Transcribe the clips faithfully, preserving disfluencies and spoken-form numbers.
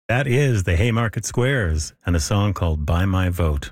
That is the Haymarket Squares and a song called By My Vote.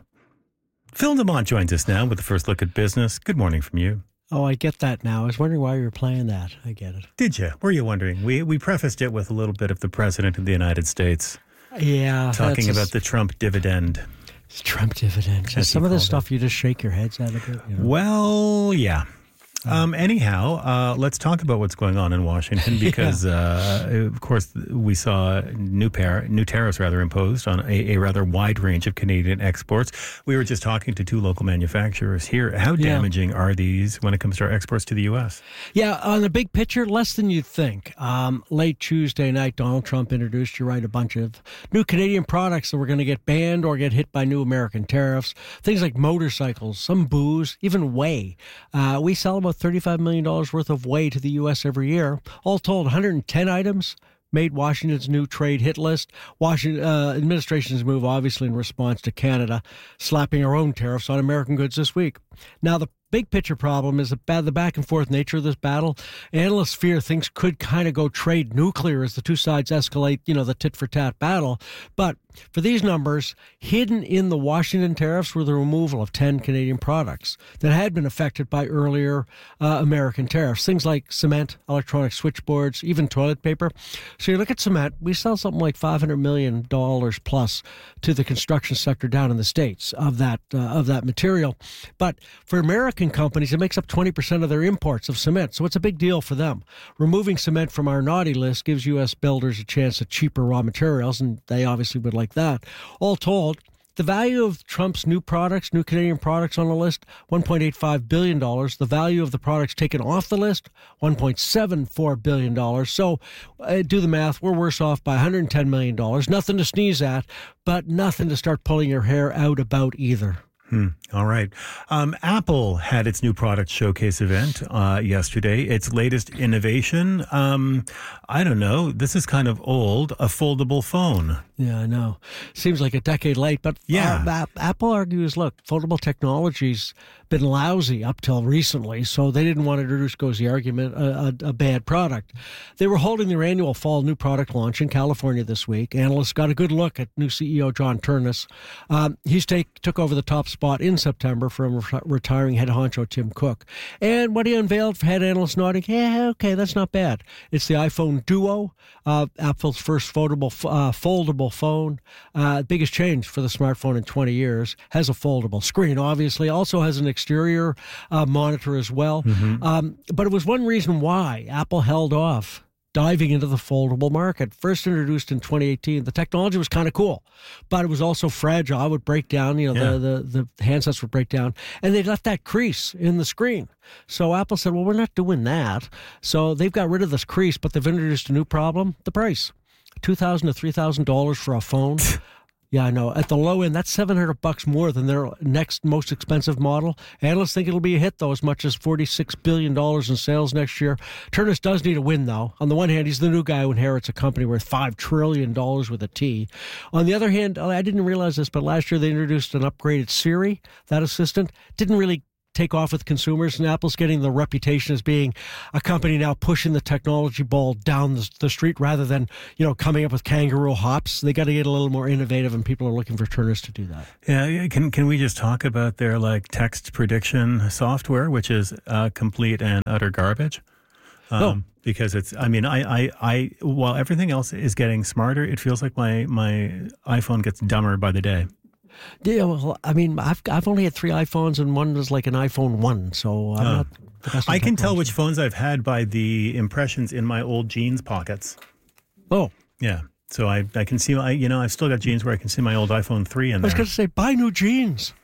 Phil DeMont joins us now with the first look at business. Good morning from you. Oh, I get that now. I was wondering why you were playing that. I get it. Did you? Were you wondering? We we prefaced it with a little bit of the President of the United States. Yeah. Talking about the Trump dividend. Trump dividend. Some of this stuff you just shake your heads at a bit. You know? Well, yeah. Um, anyhow, uh, let's talk about what's going on in Washington because, yeah. uh, of course, we saw new par- new tariffs rather imposed on a, a rather wide range of Canadian exports. We were just talking to two local manufacturers here. How damaging yeah. are these when it comes to our exports to the U S? Yeah, on the big picture, less than you'd think. Um, late Tuesday night, Donald Trump introduced, you're right, a bunch of new Canadian products that were going to get banned or get hit by new American tariffs. Things like motorcycles, some booze, even whey. Uh, we sell about thirty-five million dollars worth of whey to the U S every year. All told, one hundred ten items made Washington's new trade hit list. Washington uh, administration's move, obviously, in response to Canada slapping our own tariffs on American goods this week. Now, the big picture problem is the, the back and forth nature of this battle. Analysts fear things could kind of go trade nuclear as the two sides escalate, you know, the tit for tat battle. But for these numbers, hidden in the Washington tariffs were the removal of ten Canadian products that had been affected by earlier uh, American tariffs. Things like cement, electronic switchboards, even toilet paper. So you look at cement, we sell something like five hundred million dollars plus to the construction sector down in the States of that uh, of that material. But for American companies, it makes up twenty percent of their imports of cement. So it's a big deal for them. Removing cement from our naughty list gives U S builders a chance at cheaper raw materials, and they obviously would like that. All told, the value of Trump's new products, new Canadian products on the list, one point eight five billion dollars. The value of the products taken off the list, one point seven four billion dollars. So uh, do the math. We're worse off by one hundred ten million dollars. Nothing to sneeze at, but nothing to start pulling your hair out about either. Hmm. All right. Um, Apple had its new product showcase event uh, yesterday. Its latest innovation, um, I don't know, this is kind of old, a foldable phone. Yeah, I know. Seems like a decade late, but yeah. uh, Apple argues, look, foldable technology's been lousy up till recently, so they didn't want to introduce, goes the argument, a, a, a bad product. They were holding their annual fall new product launch in California this week. Analysts got a good look at new C E O John Ternus. Um, he's take, took over the top spot in September from re- retiring head honcho Tim Cook. And what he unveiled had analysts nodding, yeah, okay, that's not bad. It's the iPhone Duo, uh, Apple's first foldable, uh, foldable phone. Uh, biggest change for the smartphone in twenty years. Has a foldable screen, obviously. Also has an exterior uh, monitor as well. Mm-hmm. Um, but it was one reason why Apple held off diving into the foldable market. First introduced in twenty eighteen, the technology was kind of cool, but it was also fragile. It would break down, you know, yeah. the, the, the handsets would break down, and they left that crease in the screen. So Apple said, well, we're not doing that. So they've got rid of this crease, but they've introduced a new problem, the price. two thousand dollars to three thousand dollars for a phone. Yeah, I know. At the low end, that's seven hundred bucks more than their next most expensive model. Analysts think it'll be a hit, though, as much as forty-six billion dollars in sales next year. Ternus does need a win, though. On the one hand, he's the new guy who inherits a company worth five trillion dollars with a T. On the other hand, I didn't realize this, but last year they introduced an upgraded Siri. That assistant didn't really take off with consumers, and Apple's getting the reputation as being a company now pushing the technology ball down the, the street rather than, you know, coming up with kangaroo hops. They got to get a little more innovative, and people are looking for Ternus to do that. Yeah, can can we just talk about their like text prediction software, which is uh, complete and utter garbage? Um, oh. Because it's, I mean, I, I, I, while everything else is getting smarter, it feels like my my iPhone gets dumber by the day. Yeah, well, I mean, I've I've only had three iPhones, and one was like an iPhone one, so I'm oh. not the best. I can tell which phones I've had by the impressions in my old jeans pockets. Oh, yeah. So I I can see, I you know, I've still got jeans where I can see my old iPhone three in there. I was going to say, buy new jeans.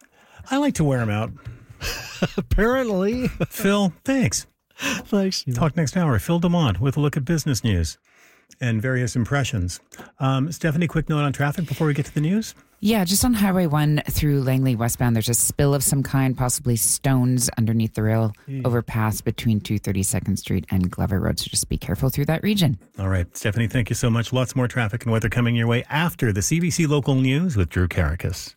I like to wear them out. Apparently. Phil, thanks. Thanks. Talk next hour. Phil DeMont with a look at business news and various impressions. Um, Stephanie, quick note on traffic before we get to the news. Yeah, just on Highway one through Langley westbound, there's a spill of some kind, possibly stones underneath the rail mm. overpass between two thirty-second Street and Glover Road. So just be careful through that region. All right, Stephanie, thank you so much. Lots more traffic and weather coming your way after the C B C Local News with Drew Karakas.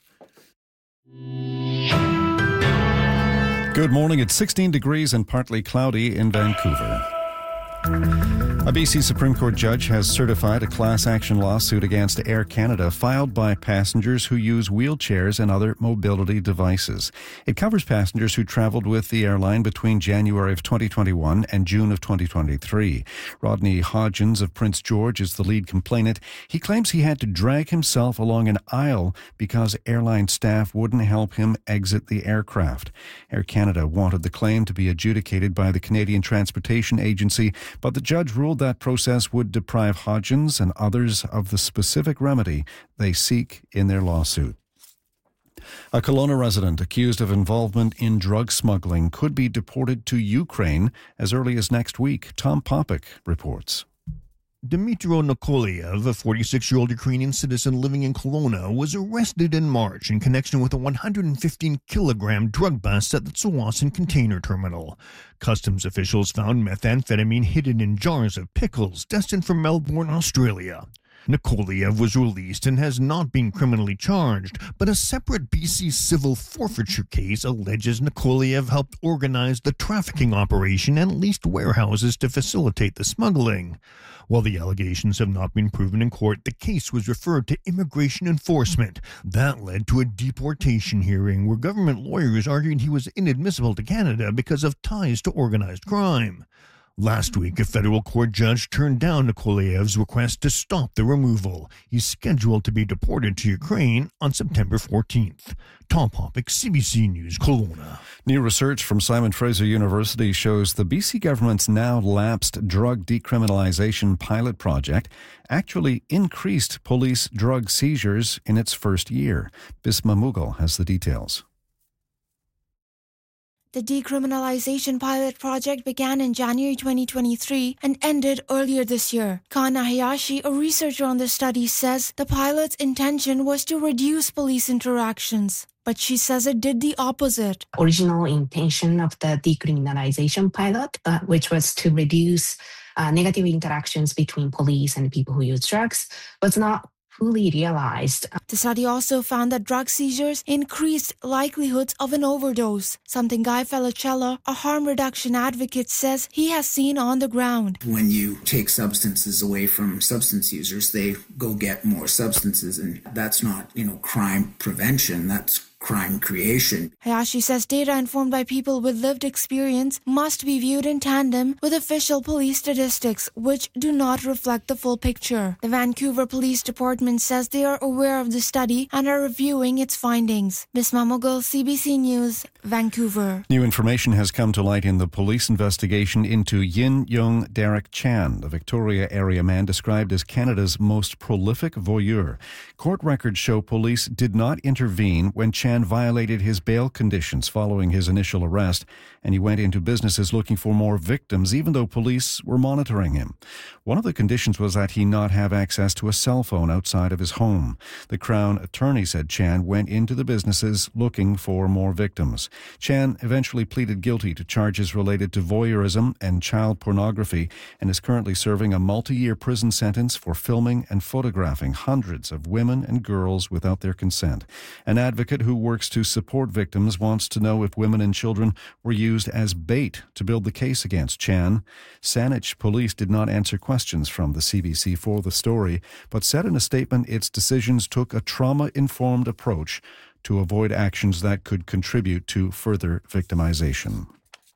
Good morning. It's sixteen degrees and partly cloudy in Vancouver. A B C Supreme Court judge has certified a class action lawsuit against Air Canada filed by passengers who use wheelchairs and other mobility devices. It covers passengers who traveled with the airline between January of twenty twenty-one and June of twenty twenty-three. Rodney Hodgins of Prince George is the lead complainant. He claims he had to drag himself along an aisle because airline staff wouldn't help him exit the aircraft. Air Canada wanted the claim to be adjudicated by the Canadian Transportation Agency, but the judge ruled that process would deprive Hodgins and others of the specific remedy they seek in their lawsuit. A Kelowna resident accused of involvement in drug smuggling could be deported to Ukraine as early as next week. Tom Popick reports. Dmytro Nikoliev, a forty-six-year-old Ukrainian citizen living in Kelowna, was arrested in March in connection with a one hundred fifteen kilogram drug bust at the Tsawwassen container terminal. Customs officials found methamphetamine hidden in jars of pickles destined for Melbourne, Australia. Nikoliev was released and has not been criminally charged, but a separate B C civil forfeiture case alleges Nikoliev helped organize the trafficking operation and leased warehouses to facilitate the smuggling. While the allegations have not been proven in court, the case was referred to immigration enforcement. That led to a deportation hearing where government lawyers argued he was inadmissible to Canada because of ties to organized crime. Last week, a federal court judge turned down Nikoliev's request to stop the removal. He's scheduled to be deported to Ukraine on September fourteenth. Tom Popick, C B C News, Kelowna. New research from Simon Fraser University shows the B C government's now lapsed drug decriminalization pilot project actually increased police drug seizures in its first year. Bisma Mughal has the details. The decriminalization pilot project began in January twenty twenty-three and ended earlier this year. Kana Hayashi, a researcher on the study, says the pilot's intention was to reduce police interactions. But she says it did the opposite. Original intention of the decriminalization pilot, uh, which was to reduce uh, negative interactions between police and people who use drugs, was not fully realized. The study also found that drug seizures increased likelihoods of an overdose, something Guy Felicella, a harm reduction advocate, says he has seen on the ground. When you take substances away from substance users, they go get more substances, and that's not, you know, crime prevention, that's crime creation. Hayashi says data informed by people with lived experience must be viewed in tandem with official police statistics, which do not reflect the full picture. The Vancouver Police Department says they are aware of the study and are reviewing its findings. Bisma Mughal, C B C News, Vancouver. New information has come to light in the police investigation into Yin Young Derek Chan, the Victoria area man described as Canada's most prolific voyeur. Court records show police did not intervene when Chan violated his bail conditions following his initial arrest, and he went into businesses looking for more victims, even though police were monitoring him. One of the conditions was that he not have access to a cell phone outside of his home. The Crown attorney said Chan went into the businesses looking for more victims. Chan eventually pleaded guilty to charges related to voyeurism and child pornography and is currently serving a multi-year prison sentence for filming and photographing hundreds of women and girls without their consent. An advocate who works to support victims wants to know if women and children were used as bait to build the case against Chan. Saanich Police did not answer questions from the C B C for the story, but said in a statement its decisions took a trauma-informed approach to avoid actions that could contribute to further victimization.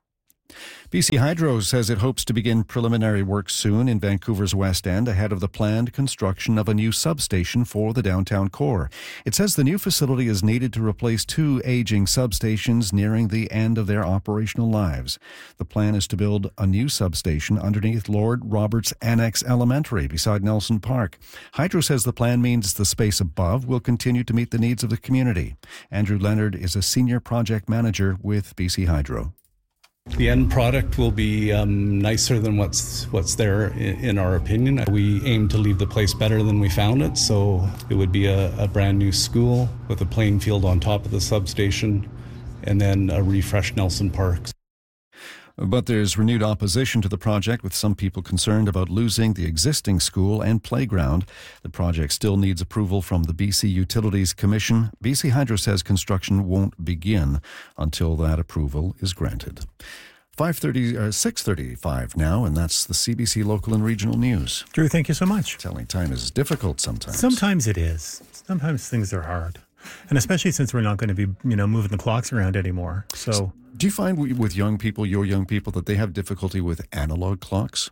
B C Hydro says it hopes to begin preliminary work soon in Vancouver's West End ahead of the planned construction of a new substation for the downtown core. It says the new facility is needed to replace two aging substations nearing the end of their operational lives. The plan is to build a new substation underneath Lord Roberts Annex Elementary beside Nelson Park. Hydro says the plan means the space above will continue to meet the needs of the community. Andrew Leonard is a senior project manager with B C Hydro. The end product will be um, nicer than what's what's there in, in our opinion. We aim to leave the place better than we found it, so it would be a, a brand new school with a playing field on top of the substation and then a refreshed Nelson Park. But there's renewed opposition to the project, with some people concerned about losing the existing school and playground. The project still needs approval from the B C Utilities Commission. B C Hydro says construction won't begin until that approval is granted. five thirty, uh, six thirty-five now, and that's the C B C Local and Regional News. Drew, thank you so much. Telling time is difficult sometimes. Sometimes it is. Sometimes things are hard. And especially since we're not going to be, you know, moving the clocks around anymore. So, do you find with young people, your young people, that they have difficulty with analog clocks?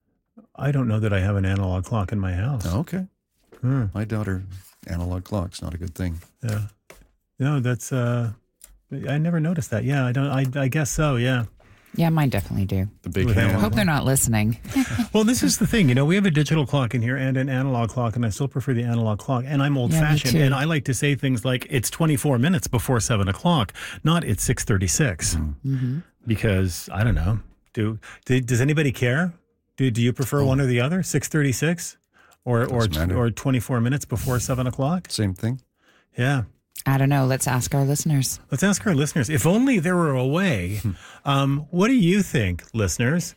I don't know that I have an analog clock in my house. Oh, okay. Hmm. My daughter, analog clock's not a good thing. Yeah. No, that's, uh, I never noticed that. Yeah, I don't, I, I guess so, yeah. Yeah, mine definitely do. The big I hand. hope they're not listening. Well, this is the thing. You know, we have a digital clock in here and an analog clock, and I still prefer the analog clock. And I'm old-fashioned, yeah, and I like to say things like, it's twenty-four minutes before seven o'clock, not it's six thirty-six. Mm-hmm. Because, I don't know, do, do does anybody care? Do do you prefer oh. one or the other, six thirty-six or or, or twenty-four minutes before seven o'clock? Same thing. Yeah. I don't know. Let's ask our listeners. Let's ask our listeners. If only there were a way. Um, what do you think, listeners?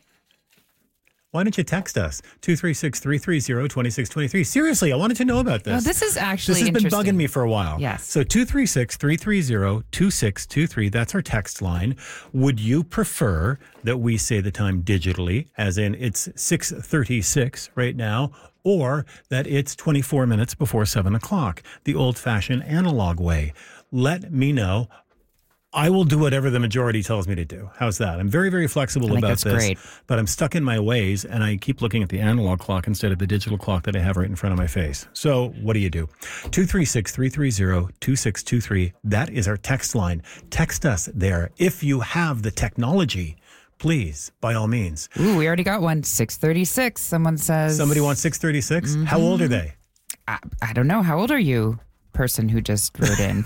Why don't you text us? two three six, three three zero, two six two three. Seriously, I wanted to know about this. Oh, this is actually This has been bugging me for a while. Yes. So two three six, three three zero, two six two three, that's our text line. Would you prefer that we say the time digitally, as in it's six thirty-six right now, or that it's twenty-four minutes before seven o'clock, the old-fashioned analog way? Let me know. I will do whatever the majority tells me to do. How's that? I'm very, very flexible I think about that's this, great. But I'm stuck in my ways, and I keep looking at the analog clock instead of the digital clock that I have right in front of my face. So what do you do? two three six, three three zero, two six two three. That is our text line. Text us there. If you have the technology, please, by all means. Ooh, we already got one. six thirty-six. Someone says. Somebody wants six thirty-six? Mm-hmm. How old are they? I, I don't know. How old are you? Person who just wrote in.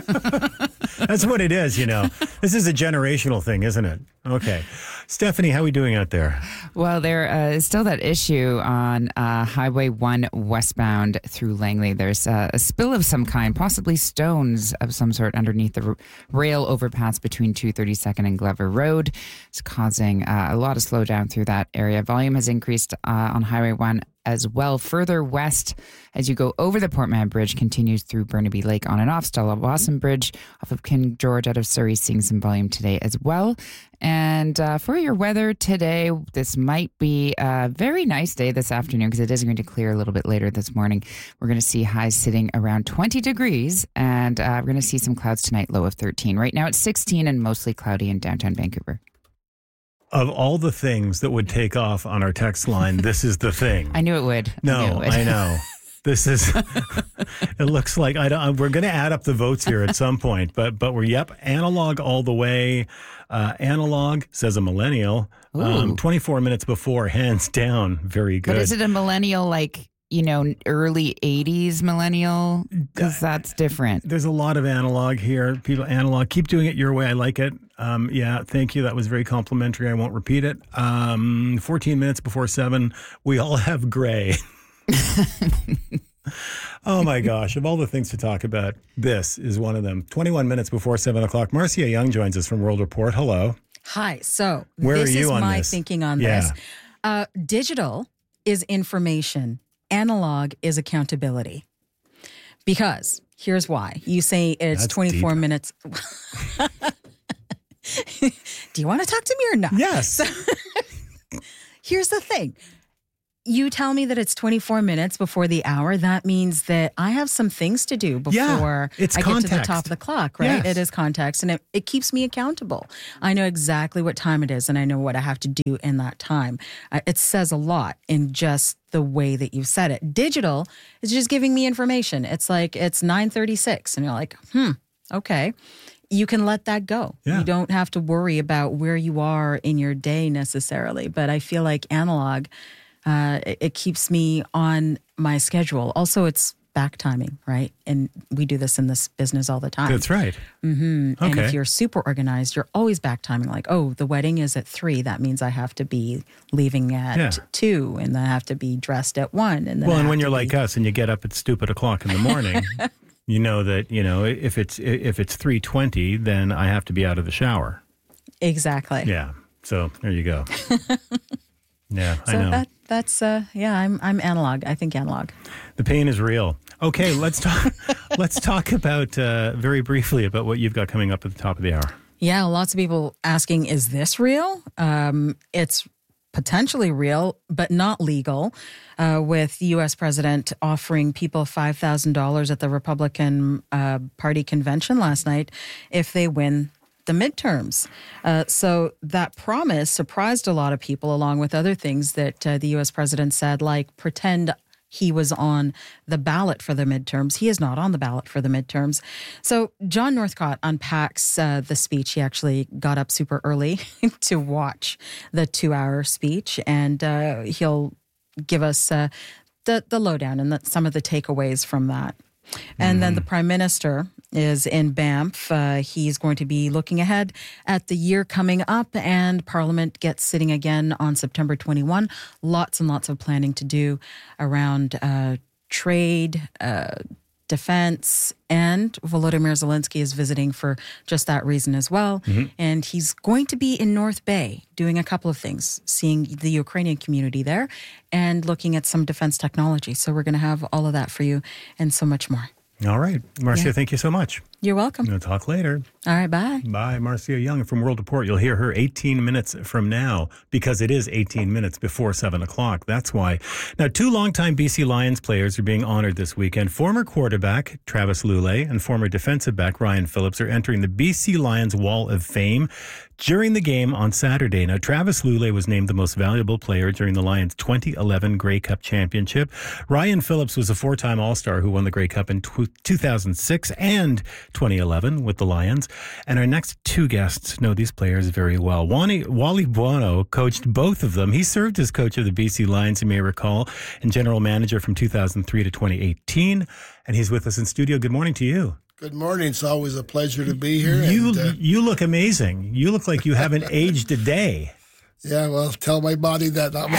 That's what it is, you know. This is a generational thing, isn't it? Okay. Stephanie, how are we doing out there? Well, there uh, is still that issue on uh, Highway one westbound through Langley. There's uh, a spill of some kind, possibly stones of some sort underneath the r- rail overpass between two thirty-second and Glover Road. It's causing uh, a lot of slowdown through that area. Volume has increased uh, on Highway one as well. Further west, as you go over the Port Mahon Bridge, continues through Burnaby Lake on and off. Stella Wasson Bridge off of King George out of Surrey, seeing some volume today as well. And uh, for your weather today, this might be a very nice day this afternoon because it is going to clear a little bit later this morning. We're going to see highs sitting around twenty degrees, and uh, we're going to see some clouds tonight, low of thirteen. Right now it's sixteen and mostly cloudy in downtown Vancouver. Of all the things that would take off on our text line, this is the thing. I knew it would. No, I, knew it would. I know. This is, it looks like, I don't, we're going to add up the votes here at some point, but but we're, yep, analog all the way. Uh, analog, says a millennial, um, twenty-four minutes before, hands down, very good. But is it a millennial like, you know, early eighties millennial? Because that's different. There's a lot of analog here. People, analog, keep doing it your way. I like it. Um, yeah, thank you. That was very complimentary. I won't repeat it. Um, fourteen minutes before seven, we all have gray. Oh my gosh, of all the things to talk about, this is one of them. twenty-one minutes before seven o'clock. Marcia Young joins us from World Report. Hello. Hi. So Where this are you is on my this? thinking on Yeah. this. Uh, digital is information. Analog is accountability. Because here's why. You say it's That's twenty-four deep. minutes. Do you want to talk to me or not? Yes. So, here's the thing. You tell me that it's twenty-four minutes before the hour. That means that I have some things to do before Yeah, it's I get to the context. top of the clock, right? Yes. It is context, and it, it keeps me accountable. I know exactly what time it is, and I know what I have to do in that time. Uh, it says a lot in just the way that you've said it. Digital is just giving me information. It's like it's nine thirty-six, and you're like, hmm, okay. You can let that go. Yeah. You don't have to worry about where you are in your day necessarily. But I feel like analog, uh, it, it keeps me on my schedule. Also, it's back timing, right? And we do this in this business all the time. That's right. Mm-hmm. And Okay. if you're super organized, you're always back timing. Like, oh, the wedding is at three. That means I have to be leaving at Yeah. two, and then I have to be dressed at one. And then Well, I and have when to you're be- like us and you get up at stupid o'clock in the morning, you know that, you know, if it's if it's three twenty, then I have to be out of the shower. Exactly. Yeah. So there you go. Yeah, So I know. that that's uh yeah, I'm I'm analog. I think analog. The pain is real. Okay, let's talk let's talk about uh, very briefly about what you've got coming up at the top of the hour. Yeah, lots of people asking, is this real? Um, it's potentially real, but not legal, uh, with the U S president offering people five thousand dollars at the Republican uh, Party convention last night if they win the midterms. Uh, so that promise surprised a lot of people, along with other things that uh, the U S president said, like pretend he was on the ballot for the midterms. He is not on the ballot for the midterms. So John Northcott unpacks uh, the speech. He actually got up super early to watch the two-hour speech, and uh, he'll give us uh, the, the lowdown and the, some of the takeaways from that. And mm. then the Prime Minister is in Banff. Uh, he's going to be looking ahead at the year coming up, and Parliament gets sitting again on September twenty-first. Lots and lots of planning to do around uh, trade, uh, defense, and Volodymyr Zelensky is visiting for just that reason as well. Mm-hmm. And he's going to be in North Bay doing a couple of things, seeing the Ukrainian community there and looking at some defense technology. So we're going to have all of that for you and so much more. All right. Marcia, Yeah. thank you so much. You're welcome. We'll talk later. All right, bye. Bye. Marcia Young from World Report. You'll hear her eighteen minutes from now, because it is eighteen minutes before seven o'clock. That's why. Now, two longtime B C Lions players are being honored this weekend. Former quarterback Travis Lulay and former defensive back Ryan Phillips are entering the B C Lions Wall of Fame during the game on Saturday. Now, Travis Lulay was named the most valuable player during the Lions' twenty eleven Grey Cup championship. Ryan Phillips was a four-time All-Star who won the Grey Cup in two thousand six and twenty eleven with the Lions. And our next two guests know these players very well. Wally, Wally Buono coached both of them. He served as coach of the B C Lions, you may recall, and general manager from two thousand three to twenty eighteen. And he's with us in studio. Good morning to you. Good morning. It's always a pleasure to be here. You and, uh, you look amazing. You look like you haven't aged a day. Yeah, well, tell my body that. Not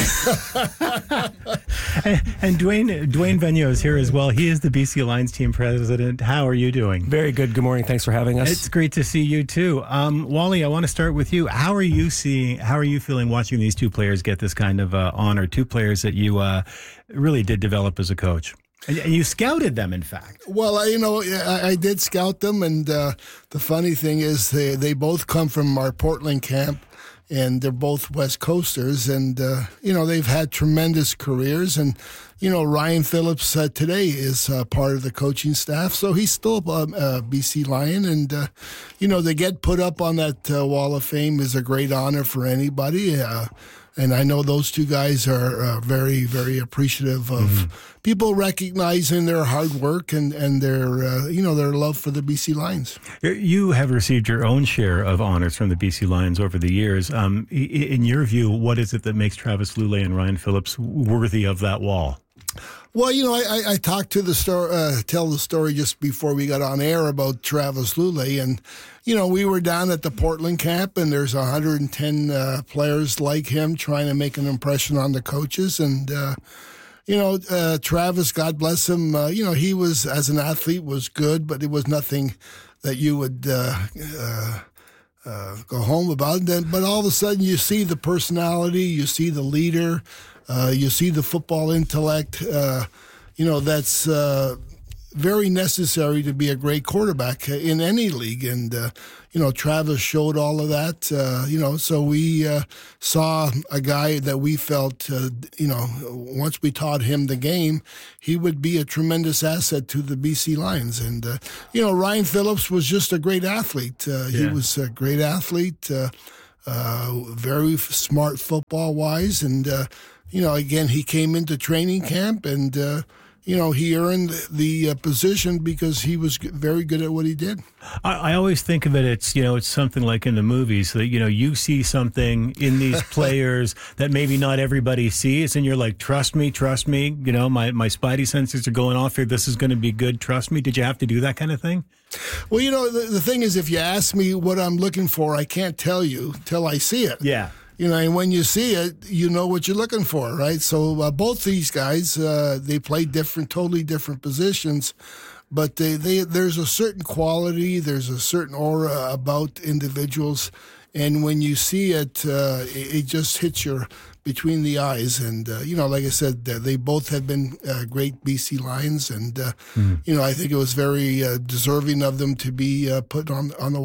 my and, and Dwayne Dwayne Vigneault is here as well. He is the B C Lions team president. How are you doing? Very good. Good morning. Thanks for having us. It's great to see you too. Um, Wally, I want to start with you. How are you seeing? How are you feeling watching these two players get this kind of uh, honor? Two players that you uh, really did develop as a coach. And you scouted them, in fact. Well, I, you know, I, I did scout them, and uh, the funny thing is they, they both come from our Portland camp, and they're both West Coasters, and, uh, you know, they've had tremendous careers, and, you know, Ryan Phillips uh, today is uh, part of the coaching staff, so he's still a, a B C Lion, and, uh, you know, to get put up on that uh, Wall of Fame is a great honor for anybody. Uh, And I know those two guys are uh, very, very appreciative of mm-hmm. people recognizing their hard work and, and their, uh, you know, their love for the B C Lions. You have received your own share of honors from the B C Lions over the years. Um, in your view, what is it that makes Travis Lulay and Ryan Phillips worthy of that wall? Well, you know, I, I talked to the story, uh, tell the story just before we got on air about Travis Lulay, and you know, we were down at the Portland camp, and there's one hundred ten uh, players like him trying to make an impression on the coaches, and uh, you know, uh, Travis, God bless him, uh, you know, he was as an athlete was good, but it was nothing that you would. Uh, uh, Uh, go home about it. Then, but all of a sudden you see the personality, you see the leader, uh, you see the football intellect, uh, you know, that's uh, very necessary to be a great quarterback in any league. And, uh, you know, Travis showed all of that, uh, you know, so we uh, saw a guy that we felt, uh, you know, once we taught him the game, he would be a tremendous asset to the B C Lions. And, uh, you know, Ryan Phillips was just a great athlete. Uh, yeah. He was a great athlete, uh, uh, very smart football-wise. And, uh, you know, again, he came into training camp and, uh, you know, he earned the uh, position because he was very good at what he did. I, I always think of it, it's, you know, it's something like in the movies that, you know, you see something in these players that maybe not everybody sees, and you're like, trust me, trust me, you know, my, my spidey senses are going off here. This is going to be good. Trust me. Did you have to do that kind of thing? Well, you know, the, the thing is, if you ask me what I'm looking for, I can't tell you till I see it. Yeah. You know, and when you see it, you know what you're looking for, right? So uh, both these guys, uh, they play different, totally different positions, but they, they there's a certain quality, there's a certain aura about individuals, and when you see it, uh, it, it just hits your between the eyes. And uh, you know, like I said, they both have been uh, great B C Lions, and uh, mm. you know, I think it was very uh, deserving of them to be uh, put on on the wall.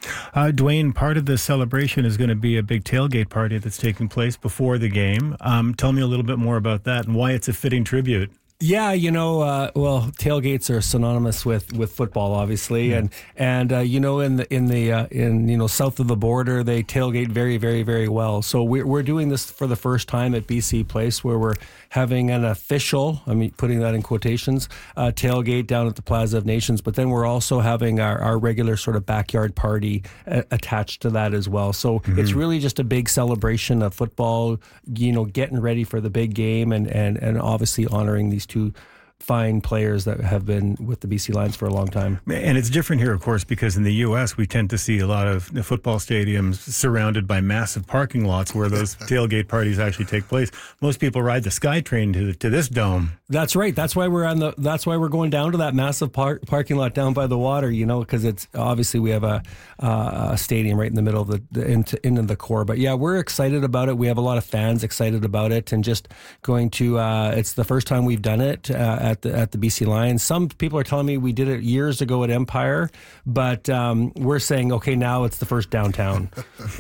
Uh, Dwayne, part of the celebration is going to be a big tailgate party that's taking place before the game. Um, tell me a little bit more about that and why it's a fitting tribute. Yeah, you know, uh, well, tailgates are synonymous with, with football, obviously, yeah. and and uh, you know, in the in the uh, in you know south of the border, they tailgate very, very, very well. So we're we're doing this for the first time at B C Place, where we're having an official, I mean, putting that in quotations, uh, tailgate down at the Plaza of Nations. But then we're also having our, our regular sort of backyard party a- attached to that as well. So mm-hmm. it's really just a big celebration of football, you know, getting ready for the big game and and and obviously honoring these two fine players that have been with the B C Lions for a long time. And it's different here, of course, because in the U S we tend to see a lot of the football stadiums surrounded by massive parking lots where those tailgate parties actually take place. Most people ride the SkyTrain to to this dome. That's right. That's why we're on the. That's why we're going down to that massive par- parking lot down by the water. You know, because it's obviously we have a, uh, a stadium right in the middle of the, the into into the core. But yeah, we're excited about it. We have a lot of fans excited about it, and just going to. Uh, it's the first time we've done it uh, at the at the B C Lions. Some people are telling me we did it years ago at Empire, but um, we're saying okay, now it's the first downtown.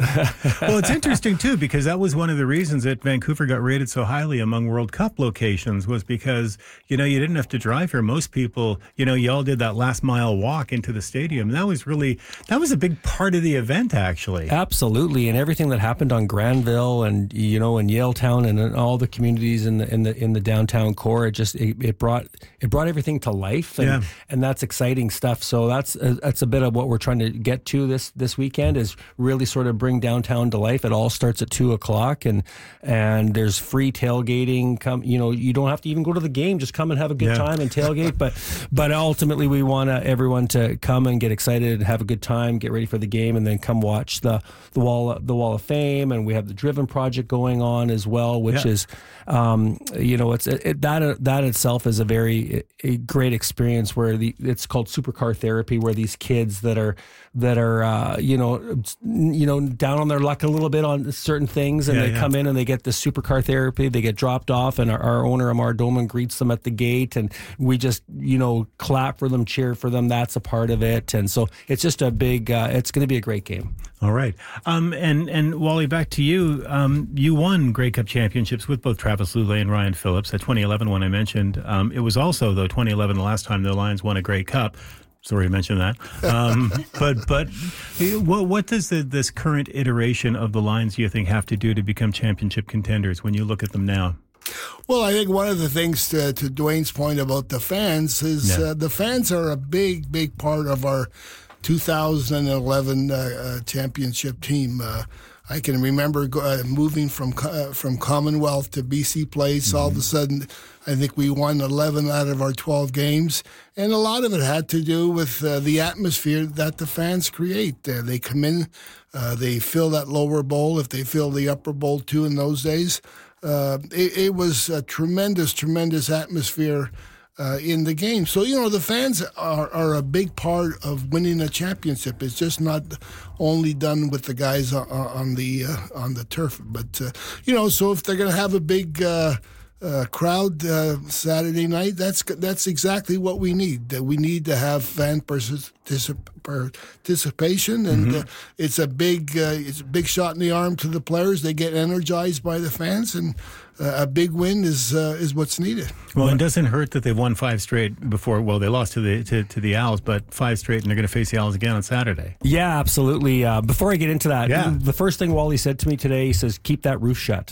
Well, it's interesting too because that was one of the reasons that Vancouver got rated so highly among World Cup locations was because. Because, you know, you didn't have to drive here. Most people, you know, you all did that last mile walk into the stadium. That was really, that was a big part of the event, actually. Absolutely. And everything that happened on Granville and, you know, in Yaletown and in all the communities in the in the, in the downtown core, it just, it, it brought it brought everything to life. And, yeah. and that's exciting stuff. So that's a, that's a bit of what we're trying to get to this this weekend is really sort of bring downtown to life. It all starts at two o'clock and, and there's free tailgating. Come, you know, you don't have to even go to the game, just come and have a good yeah. time and tailgate. But but ultimately, we want uh, everyone to come and get excited and have a good time, get ready for the game, and then come watch the the wall the Wall of Fame. And we have the Driven project going on as well, which yeah. is um, you know it's it, that that itself is a very a great experience where the it's called supercar therapy, where these kids that are that are uh, you know you know down on their luck a little bit on certain things, and yeah, they yeah. come in and they get the supercar therapy. They get dropped off, and our, our owner Amar Doman greets them at the gate, and we just you know clap for them, cheer for them. That's a part of it, and so it's just a big. Uh, it's going to be a great game. All right, um, and and Wally, back to you. Um, you won Grey Cup championships with both Travis Lulay and Ryan Phillips. That twenty eleven one I mentioned. Um, it was also though twenty eleven the last time the Lions won a Grey Cup. Sorry to mention that. Um, but but what, what does the, this current iteration of the Lions, you think, have to do to become championship contenders when you look at them now? Well, I think one of the things to, to Dwayne's point about the fans is yeah. uh, the fans are a big, big part of our two thousand eleven uh, uh, championship team. Uh, I can remember uh, moving from uh, from Commonwealth to B C Place. Mm-hmm. All of a sudden, I think we won eleven out of our twelve games. And a lot of it had to do with uh, the atmosphere that the fans create. Uh, they come in, uh, they fill that lower bowl, if they fill the upper bowl too in those days. Uh, it, it was a tremendous, tremendous atmosphere uh, in the game. So, you know, the fans are, are a big part of winning a championship. It's just not only done with the guys on, on the uh, on the turf. But, uh, you know, so if they're going to have a big uh, uh, crowd uh, Saturday night, that's that's exactly what we need. We need to have fan particip- participation, and mm-hmm. uh, it's a big uh, it's a big shot in the arm to the players. They get energized by the fans, and uh, a big win is uh, is what's needed. Well, it doesn't hurt that they've won five straight before. Well, they lost to the to, to the Owls, but five straight, and they're going to face the Owls again on Saturday. Yeah, absolutely. Uh, before I get into that, yeah. the first thing Wally said to me today, he says, "Keep that roof shut."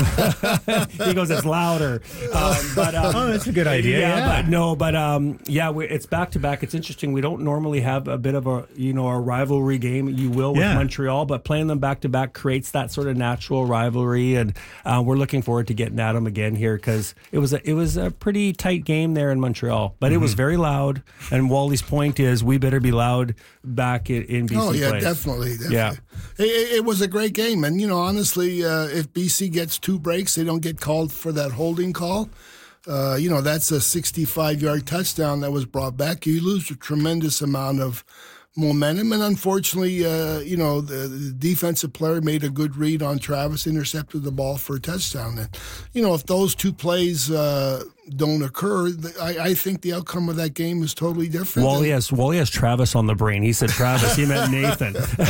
He goes, "It's louder." Um, but um, oh, that's a good idea. Yeah, yeah. but no, but um, yeah, we, it's back to back. It's interesting. We don't normally have a bit of a you know a rivalry game. You will with yeah. Montreal, but playing them back to back creates that sort of natural rivalry, and uh, we're looking forward to getting at them again here because it was a, it was a pretty tight game there in Montreal, but mm-hmm. it was very loud. And Wally's point is we better be loud back in, in B C. Oh yeah, place. definitely, definitely. Yeah, it, it was a great game, and you know honestly, uh, if B C gets two breaks, they don't get called for that holding call. Uh, you know that's a sixty-five yard touchdown that was brought back. You lose a tremendous amount of momentum. And unfortunately, uh, you know, the, the defensive player made a good read on Travis, intercepted the ball for a touchdown. And, you know, if those two plays uh, don't occur, I, I think the outcome of that game is totally different. Wally has, Wally has Travis on the brain. He said Travis. He meant Nathan.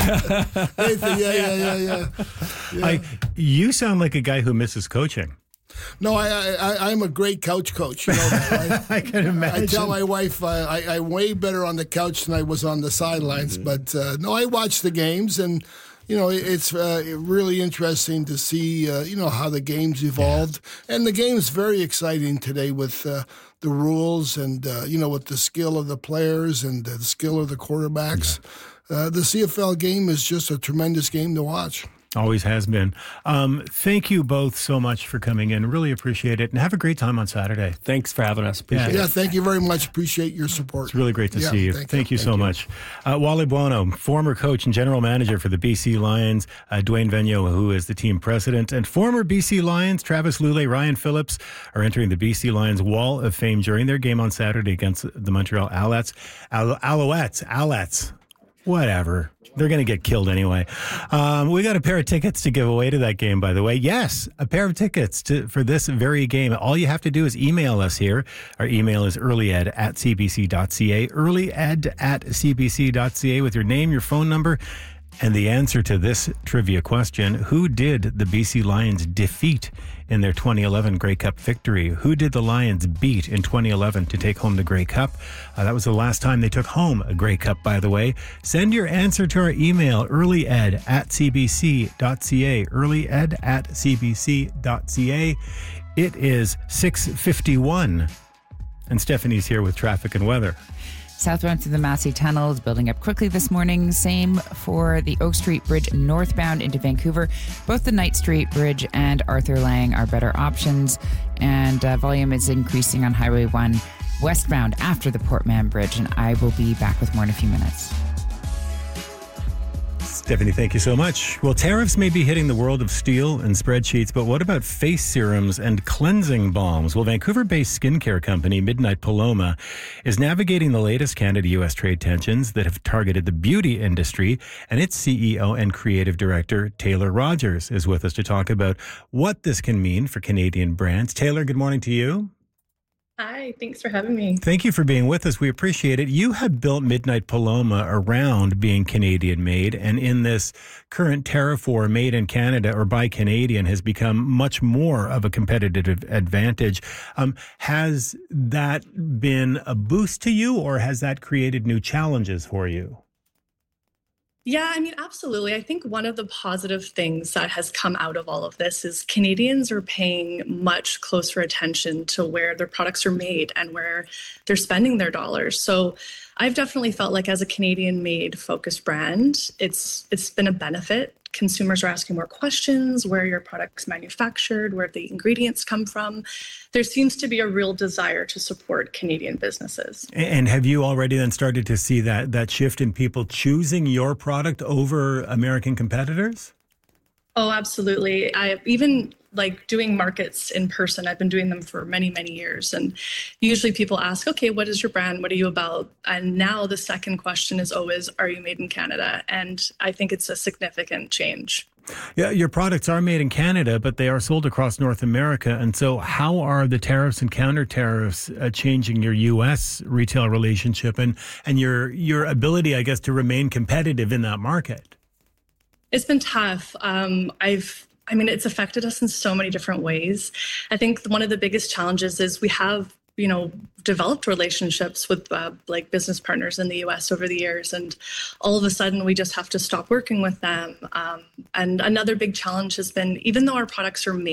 Nathan, yeah, yeah, yeah, yeah. yeah. I, you sound like a guy who misses coaching. No, I, I, I'm a great couch coach. You know that, right? I can imagine. I tell my wife uh, I, I'm way better on the couch than I was on the sidelines. Mm-hmm. But uh, no, I watch the games, and you know it's uh, really interesting to see uh, you know how the game's evolved, yeah. and the game's very exciting today with uh, the rules and uh, you know with the skill of the players and the skill of the quarterbacks. Yeah. Uh, the C F L game is just a tremendous game to watch. Always has been. Um, thank you both so much for coming in. Really appreciate it. And have a great time on Saturday. Thanks for having us. Appreciate yeah. it. Yeah, thank you very much. Appreciate your support. It's really great to yeah, see you. Thank, thank you, you so thank much. Uh, Wally Buono, former coach and general manager for the B C Lions. Uh, Dwayne Vigneault, who is the team president. And former B C Lions, Travis Lulay, Ryan Phillips, are entering the B C Lions Wall of Fame during their game on Saturday against the Montreal Alouettes. Al- Alouettes. Alouettes. Whatever. They're going to get killed anyway. Um, we got a pair of tickets to give away to that game, by the way. Yes, a pair of tickets to, for this very game. All you have to do is email us here. Our email is earlyed at cbc.ca, earlyed at cbc.ca with your name, your phone number, and the answer to this trivia question. Who did the B C Lions defeat in their twenty eleven Grey Cup victory? Who did the Lions beat in twenty eleven to take home the Grey Cup? Uh, that was the last time they took home a Grey Cup, by the way. Send your answer to our email, earlyed at cbc.ca, earlyed at cbc.ca. It is six fifty-one, and Stephanie's here with traffic and weather. Southbound through the Massey Tunnel is building up quickly this morning. Same for the Oak Street Bridge northbound into Vancouver. Both the Knight Street Bridge and Arthur Lang are better options. And uh, volume is increasing on Highway one westbound after the Port Mann Bridge. And I will be back with more in a few minutes. Stephanie, thank you so much. Well, tariffs may be hitting the world of steel and spreadsheets, but what about face serums and cleansing balms? Well, Vancouver-based skincare company Midnight Paloma is navigating the latest Canada-U S trade tensions that have targeted the beauty industry, and its C E O and creative director, Taylor Rogers, is with us to talk about what this can mean for Canadian brands. Taylor, good morning to you. Hi, thanks for having me. Thank you for being with us. We appreciate it. You have built Midnight Paloma around being Canadian made, and in this current tariff war, made in Canada or by Canadian has become much more of a competitive advantage. Um, has that been a boost to you, or has that created new challenges for you? Yeah, I mean, absolutely. I think one of the positive things that has come out of all of this is Canadians are paying much closer attention to where their products are made and where they're spending their dollars. So I've definitely felt like as a Canadian-made focused brand, it's it's been a benefit. Consumers are asking more questions, where your product's manufactured, where the ingredients come from. There seems to be a real desire to support Canadian businesses. And have you already then started to see that that shift in people choosing your product over American competitors? Oh, absolutely. I even like doing markets in person. I've been doing them for many, many years. And usually people ask, okay, what is your brand? What are you about? And now the second question is always, are you made in Canada? And I think it's a significant change. Yeah, your products are made in Canada, but they are sold across North America. And so how are the tariffs and counter tariffs uh, changing your U S retail relationship and, and your, your ability, I guess, to remain competitive in that market? It's been tough. Um, I've I mean, it's affected us in so many different ways. I think one of the biggest challenges is we have, you know, developed relationships with uh, like business partners in the U S over the years, and all of a sudden we just have to stop working with them. Um, and another big challenge has been, even though our products are made